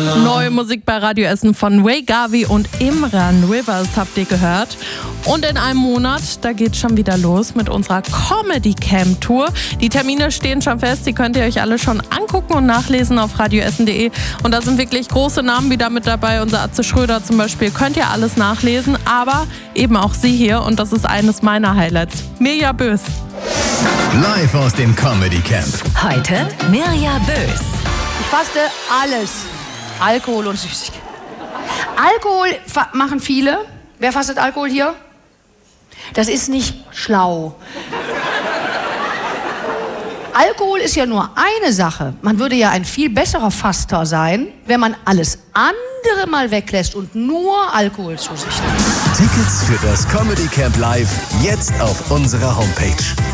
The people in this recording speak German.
Neue Musik bei Radio Essen von Ray Garvey und Imran Rivers habt ihr gehört. Und in einem Monat, da geht's schon wieder los mit unserer Comedy Camp Tour. Die Termine stehen schon fest, die könnt ihr euch alle schon angucken und nachlesen auf radioessen.de. Und da sind wirklich große Namen wieder mit dabei. Unser Atze Schröder zum Beispiel, könnt ihr alles nachlesen. Aber eben auch sie hier, und das ist eines meiner Highlights, Mirja Bös. Live aus dem Comedy Camp. Heute Mirja Bös. Ich faste alles. Alkohol und Süßigkeiten. Alkohol machen viele. Wer fastet Alkohol hier? Das ist nicht schlau. Alkohol ist ja nur eine Sache. Man würde ja ein viel besserer Faster sein, wenn man alles andere mal weglässt und nur Alkohol zu sich nimmt. Tickets für das Comedy Camp Live jetzt auf unserer Homepage.